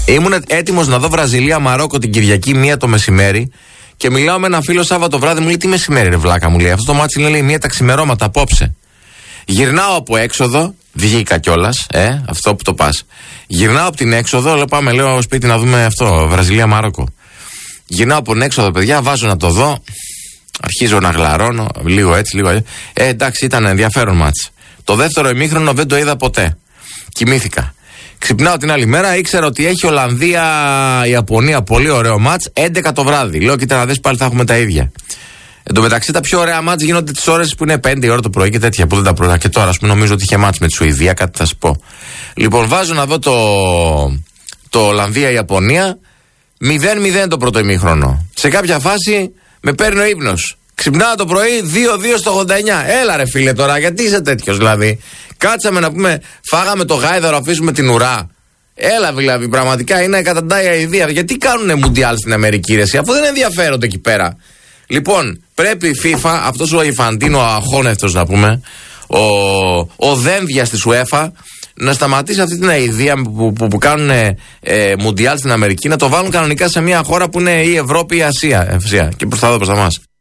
Ήμουν έτοιμος να δω Βραζιλία-Μαρόκο την Κυριακή 1 το μεσημέρι και μιλάω με ένα φίλο Σάββατο βράδυ. Μου λέει: τι μεσημέρι, ρε βλάκα, μου λέει. Αυτό το μάτσι λέει 1 τα ξημερώματα απόψε. Γυρνάω από έξοδο, βγήκα κιόλας, αυτό που το πας. Γυρνάω από την έξοδο, λέω πάμε λέω σπίτι να δούμε αυτό, Βραζιλία-Μαρόκο. Γυρνάω από την έξοδο, παιδιά, βάζω να το δω. Αρχίζω να γλαρώνω, λίγο έτσι, λίγο έτσι. Εντάξει, ήταν ενδιαφέρον μάτς. Το δεύτερο ημίχρονο δεν το είδα ποτέ. Κοιμήθηκα. Ξυπνάω την άλλη μέρα, ήξερα ότι έχει Ολλανδία-Ιαπωνία, πολύ ωραίο μάτς, 11 το βράδυ. Λέω, κοίτα να δεις, πάλι θα έχουμε τα ίδια. Εν τω μεταξύ, τα πιο ωραία μάτς γίνονται τις ώρες που είναι 5 η ώρα το πρωί και τέτοια που δεν τα πρωί. Και τώρα, ας πούμε, νομίζω ότι είχε μάτς με τη Σουηδία, κάτι θα σου πω. Λοιπόν, βάζω να δω το Ολλανδία-Ιαπωνία, 0-0 το πρώτο ημίχρονο. Σε κάποια φάση με παίρνει ο ύπνος. Ξυπνάω το πρωί 2-2 στο 89. Έλα ρε φίλε τώρα, γιατί είσαι τέτοιος δηλαδή. Κάτσαμε να πούμε, φάγαμε το γάιδαρο, αφήσουμε την ουρά. Έλα δηλαδή, πραγματικά είναι εκαταντάια ιδέα. Γιατί κάνουνε μουντιάλ στην Αμερική, ρε, αφού δεν ενδιαφέρονται εκεί πέρα. Λοιπόν, πρέπει η FIFA, αυτός ο Ιφαντίνο, ο αχώνευτος να πούμε, ο δένδιας της UEFA, να σταματήσει αυτή την αηδία που κάνουν μουντιάλ στην Αμερική, να το βάλουν κανονικά σε μια χώρα που είναι η Ευρώπη ή η Ασία και προς τα δω προς τα μας.